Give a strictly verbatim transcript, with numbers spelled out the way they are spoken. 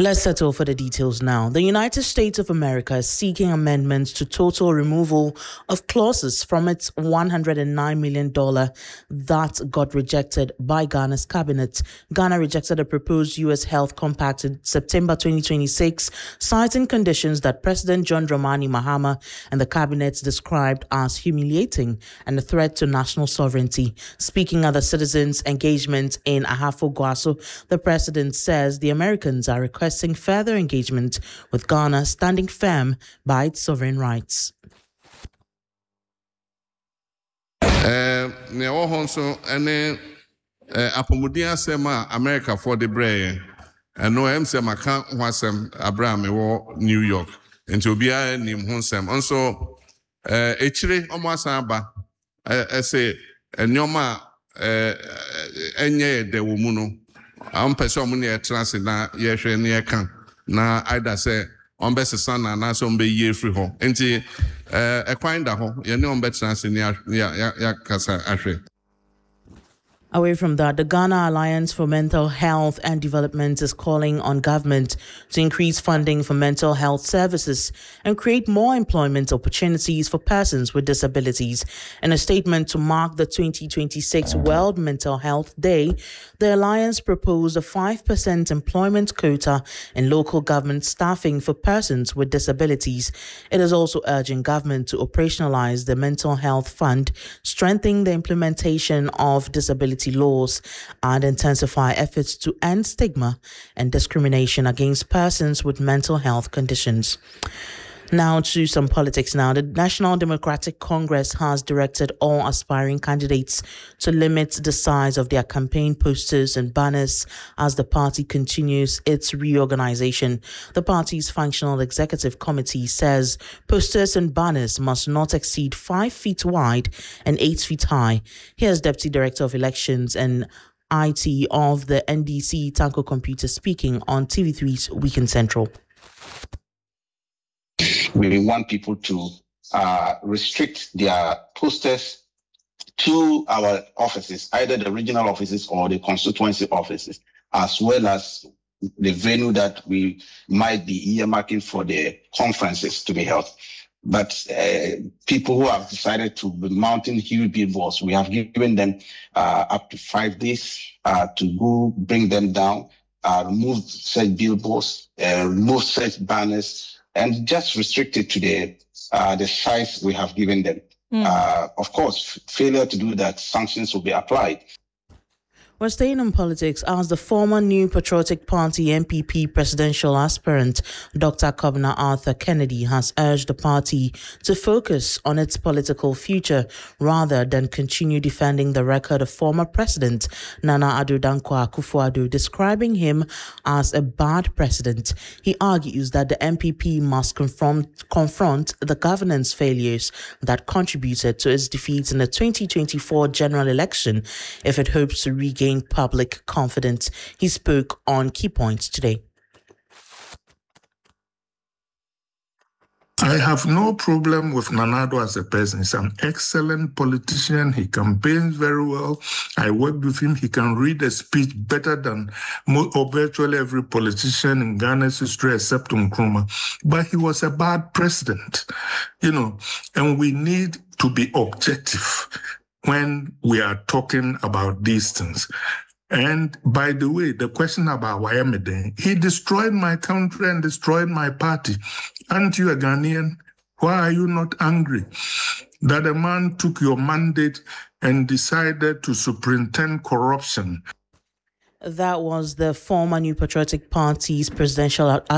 Let's settle for the details now. The United States of America is seeking amendments to total removal of clauses from its one hundred nine million dollars that got rejected by Ghana's cabinet. Ghana rejected a proposed U S health compact in September twenty twenty-six, citing conditions that President John Dramani Mahama and the cabinet described as humiliating and a threat to national sovereignty. Speaking at the citizens' engagement in Ahafo Gwaso, the president says the Americans are requesting further engagement with Ghana standing firm by its sovereign rights. Ne wo honso ene apomudin asem a America for the brain eno em se maka ho asem Abraham wo New York enti obia nim ho nsem nso eh echire omo asan ba ese enyoma eh enye de wo mu no am person mu ne trans na ye hwe ne ye kan na either say on be sesana na so be ye free ho enti eh ekwan da ho ye ne on be trans ne ya ya kasa ahwe. Away from that, the Ghana Alliance for Mental Health and Development is calling on government to increase funding for mental health services and create more employment opportunities for persons with disabilities. In a statement to mark the twenty twenty-six World Mental Health Day, the Alliance proposed a five percent employment quota in local government staffing for persons with disabilities. It is also urging government to operationalize the Mental Health Fund, strengthen the implementation of disability laws, and intensify efforts to end stigma and discrimination against persons with mental health conditions. Now to some politics now. The National Democratic Congress has directed all aspiring candidates to limit the size of their campaign posters and banners as the party continues its reorganization. The party's functional executive committee says posters and banners must not exceed five feet wide and eight feet high. Here's Deputy Director of Elections and I T of the N D C, Tanko Computer, speaking on T V three's Weekend Central. We want people to uh, restrict their posters to our offices, either the regional offices or the constituency offices, as well as the venue that we might be earmarking for the conferences to be held. But uh, people who have decided to be mounting huge billboards, we have given them uh, up to five days uh, to go bring them down, uh, remove such billboards, uh, remove such banners, and just restrict it to the uh, the size we have given them. Mm. Uh, of course, failure to do that, sanctions will be applied. We're staying in politics as the former New Patriotic Party N P P presidential aspirant Doctor Kobna Arthur Kennedy has urged the party to focus on its political future rather than continue defending the record of former President Nana Addo Dankwa Akufo-Addo, describing him as a bad president. He argues that the N P P must confront, confront the governance failures that contributed to its defeat in the twenty twenty-four general election if it hopes to regain public confidence. He spoke on key points today. I have no problem with Nana Addo as a person. He's an excellent politician. He campaigns very well. I worked with him. He can read a speech better than or virtually every politician in Ghana's history except Nkrumah. But he was a bad president, you know, and we need to be objective when we are talking about these things. And by the way, the question about Wayamede, he destroyed my country and destroyed my party. Aren't you a Ghanaian? Why are you not angry that a man took your mandate and decided to superintend corruption? That was the former New Patriotic Party's presidential